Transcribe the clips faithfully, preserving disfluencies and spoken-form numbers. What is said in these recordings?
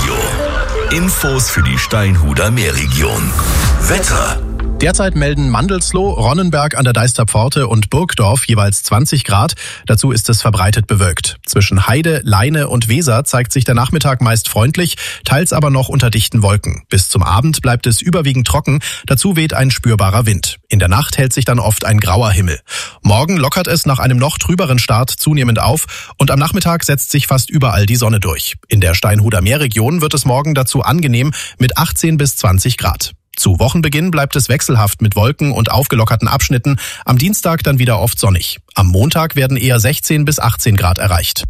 Radio. Infos für die Steinhuder Meerregion. Wetter. Derzeit melden Mandelsloh, Ronnenberg an der Deister Pforte und Burgdorf jeweils zwanzig Grad. Dazu ist es verbreitet bewölkt. Zwischen Heide, Leine und Weser zeigt sich der Nachmittag meist freundlich, teils aber noch unter dichten Wolken. Bis zum Abend bleibt es überwiegend trocken. Dazu weht ein spürbarer Wind. In der Nacht hält sich dann oft ein grauer Himmel. Morgen lockert es nach einem noch trüberen Start zunehmend auf und am Nachmittag setzt sich fast überall die Sonne durch. In der Steinhuder Meerregion wird es morgen dazu angenehm mit achtzehn bis zwanzig Grad. Zu Wochenbeginn bleibt es wechselhaft mit Wolken und aufgelockerten Abschnitten, am Dienstag dann wieder oft sonnig. Am Montag werden eher sechzehn bis achtzehn Grad erreicht.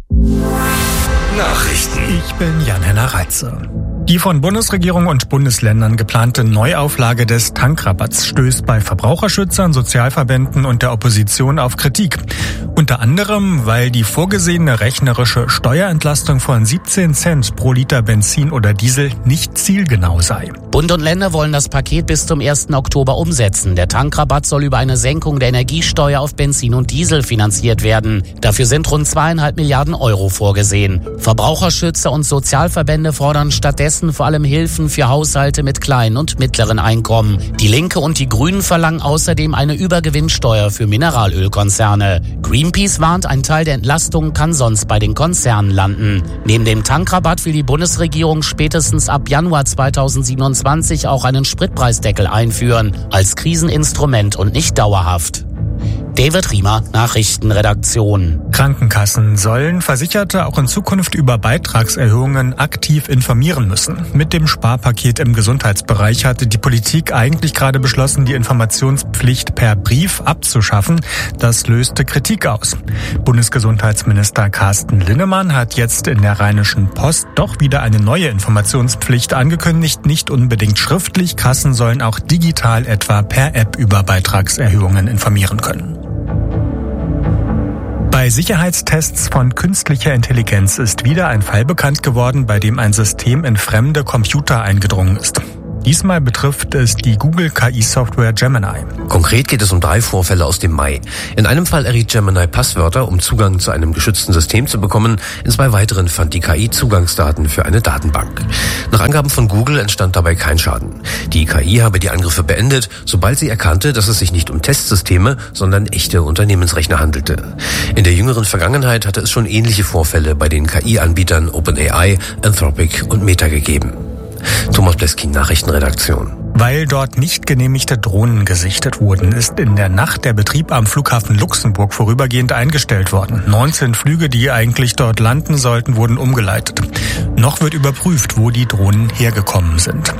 Nachrichten. Ich bin Jan-Henner Reitze. Die von Bundesregierung und Bundesländern geplante Neuauflage des Tankrabatts stößt bei Verbraucherschützern, Sozialverbänden und der Opposition auf Kritik. Unter anderem, weil die vorgesehene rechnerische Steuerentlastung von siebzehn Cent pro Liter Benzin oder Diesel nicht zielgenau sei. Bund und Länder wollen das Paket bis zum ersten Oktober umsetzen. Der Tankrabatt soll über eine Senkung der Energiesteuer auf Benzin und Diesel finanziert werden. Dafür sind rund zweieinhalb Milliarden Euro vorgesehen. Verbraucherschützer und Sozialverbände fordern stattdessen vor allem Hilfen für Haushalte mit kleinen und mittleren Einkommen. Die Linke und die Grünen verlangen außerdem eine Übergewinnsteuer für Mineralölkonzerne. Greenpeace warnt, ein Teil der Entlastung kann sonst bei den Konzernen landen. Neben dem Tankrabatt will die Bundesregierung spätestens ab Januar zweitausendsiebenundzwanzig auch einen Spritpreisdeckel einführen, als Kriseninstrument und nicht dauerhaft. David Riemer, Nachrichtenredaktion. Krankenkassen sollen Versicherte auch in Zukunft über Beitragserhöhungen aktiv informieren müssen. Mit dem Sparpaket im Gesundheitsbereich hatte die Politik eigentlich gerade beschlossen, die Informationspflicht per Brief abzuschaffen. Das löste Kritik aus. Bundesgesundheitsminister Carsten Linnemann hat jetzt in der Rheinischen Post doch wieder eine neue Informationspflicht angekündigt, nicht unbedingt schriftlich. Kassen sollen auch digital etwa per App über Beitragserhöhungen informieren können. Bei Sicherheitstests von künstlicher Intelligenz ist wieder ein Fall bekannt geworden, bei dem ein System in fremde Computer eingedrungen ist. Diesmal betrifft es die Google-K I-Software Gemini. Konkret geht es um drei Vorfälle aus dem Mai. In einem Fall erriet Gemini Passwörter, um Zugang zu einem geschützten System zu bekommen. In zwei weiteren fand die K I Zugangsdaten für eine Datenbank. Nach Angaben von Google entstand dabei kein Schaden. Die K I habe die Angriffe beendet, sobald sie erkannte, dass es sich nicht um Testsysteme, sondern echte Unternehmensrechner handelte. In der jüngeren Vergangenheit hatte es schon ähnliche Vorfälle bei den K I-Anbietern OpenAI, Anthropic und Meta gegeben. Thomas Bleskin, Nachrichtenredaktion. Weil dort nicht genehmigte Drohnen gesichtet wurden, ist in der Nacht der Betrieb am Flughafen Luxemburg vorübergehend eingestellt worden. neunzehn Flüge, die eigentlich dort landen sollten, wurden umgeleitet. Noch wird überprüft, wo die Drohnen hergekommen sind.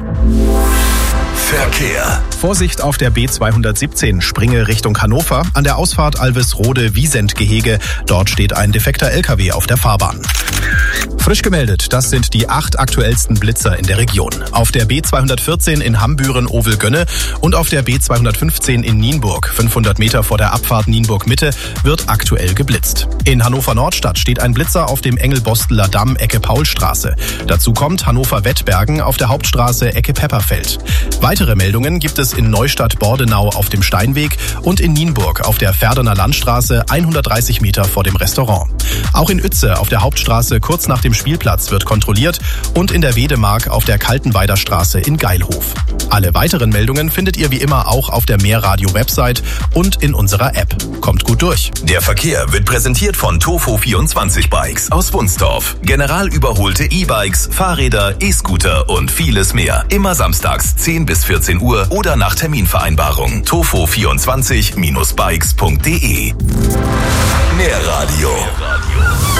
Verkehr. Vorsicht auf der B zweihundertsiebzehn, Springe Richtung Hannover. An der Ausfahrt Alvesrode-Wiesent-Gehege. Dort steht ein defekter L K W auf der Fahrbahn. Frisch gemeldet, das sind die acht aktuellsten Blitzer in der Region. Auf der B zweihundertvierzehn in Hambüren-Ovelgönne und auf der B zweihundertfünfzehn in Nienburg, fünfhundert Meter vor der Abfahrt Nienburg-Mitte, wird aktuell geblitzt. In Hannover-Nordstadt steht ein Blitzer auf dem Engelbosteler Damm, Ecke Paulstraße. Dazu kommt Hannover-Wettbergen auf der Hauptstraße, Ecke Pepperfeld. Weitere Meldungen gibt es in Neustadt-Bordenau auf dem Steinweg und in Nienburg auf der Ferdener Landstraße, hundertdreißig Meter vor dem Restaurant. Auch in Uetze auf der Hauptstraße kurz nach dem Spielplatz wird kontrolliert und in der Wedemark auf der Kaltenweider Straße in Geilhof. Alle weiteren Meldungen findet ihr wie immer auch auf der Meerradio-Website und in unserer App. Kommt gut durch. Der Verkehr wird präsentiert von Tofo vierundzwanzig Bikes aus Wunstorf. General überholte E-Bikes, Fahrräder, E-Scooter und vieles mehr. Immer samstags zehn bis vierzehn Uhr oder nach Terminvereinbarung. Tofo vierundzwanzig Bikes punkt de. Meerradio.